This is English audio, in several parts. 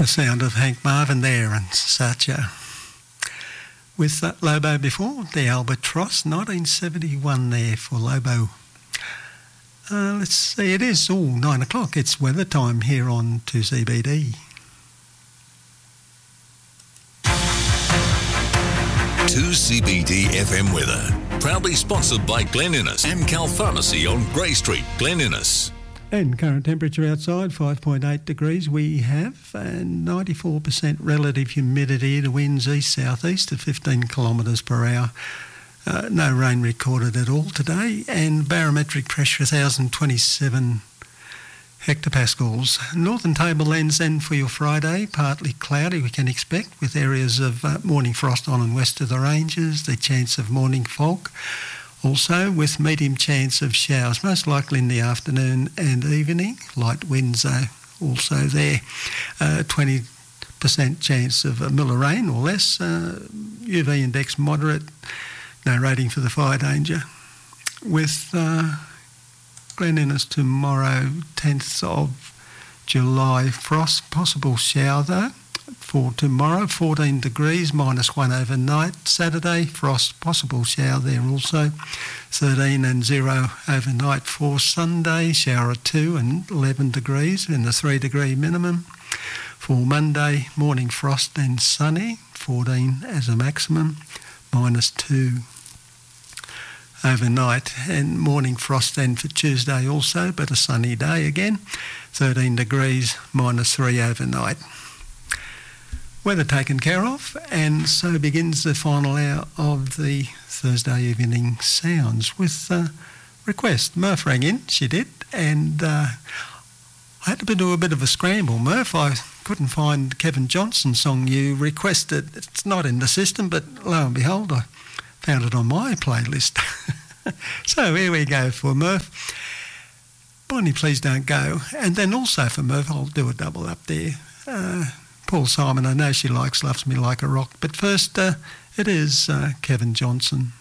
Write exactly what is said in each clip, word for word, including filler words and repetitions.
The sound of Hank Marvin there and Sacha. With uh, Lobo before, the Albatross, nineteen seventy-one there for Lobo. Uh, let's see, it is all nine o'clock. It's weather time here on two C B D. two C B D F M weather, proudly sponsored by Glen Innes and Cal Pharmacy on Grey Street, Glen Innes. And current temperature outside, five point eight degrees we have, and ninety-four percent relative humidity. The winds east-southeast at fifteen kilometres per hour. Uh, no rain recorded at all today, and barometric pressure one thousand twenty-seven hectopascals. Northern Tablelands then for your Friday, partly cloudy we can expect, with areas of uh, morning frost on and west of the ranges, the chance of morning fog. Also, with medium chance of showers, most likely in the afternoon and evening. Light winds are also there. Uh, twenty percent chance of a mil of rain or less. Uh, U V index moderate. No rating for the fire danger. With uh, Glen Innes tomorrow, tenth of July, frost, possible shower though. For tomorrow, fourteen degrees, minus one overnight. Saturday, frost, possible shower there also. thirteen and zero overnight. For Sunday, shower at two and eleven degrees in the three degree minimum. For Monday, morning frost and sunny, fourteen as a maximum, minus two overnight, and morning frost then for Tuesday also, but a sunny day again, thirteen degrees, minus three overnight. Weather taken care of, and so begins the final hour of the Thursday evening sounds with a uh, request. Murph rang in, she did, and uh, I had to do a bit of a scramble. Murph, I couldn't find Kevin Johnson's song you requested. It's not in the system, but lo and behold, I found it on my playlist. So here we go for Murph. Bonnie, Please Don't Go. And then also for Murph, I'll do a double up there. Uh, Paul Simon, I know she likes Loves Me Like a Rock. But first, uh, it is uh, Kevin Johnson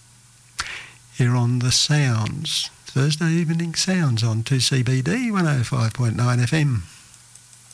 here on The Sounds. Thursday evening sounds on two C B D one oh five point nine F M.